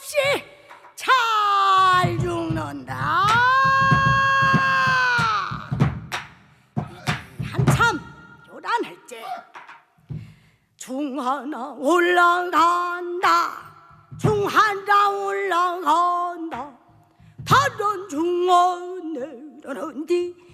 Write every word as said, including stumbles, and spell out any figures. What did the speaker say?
없이 잘 죽는다. 이제 한참 요란할 때 중하나 올라간다. 중하나 올라간다. 다른 중원 내려는디